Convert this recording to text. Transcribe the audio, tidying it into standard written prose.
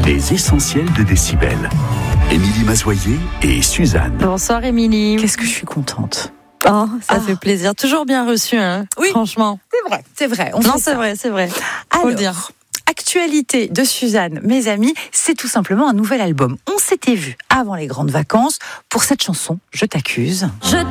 Les essentiels de Décibel. Émilie Mazoyer et Suzanne. Bonsoir Émilie. Qu'est-ce que je suis contente. Oh, ça fait plaisir. Toujours bien reçu, hein. Oui, franchement. C'est vrai. Non, c'est vrai. Faut le dire. Actualité de Suzanne, mes amis, c'est tout simplement un nouvel album. On s'était vu avant les grandes vacances pour cette chanson, Je t'accuse. Je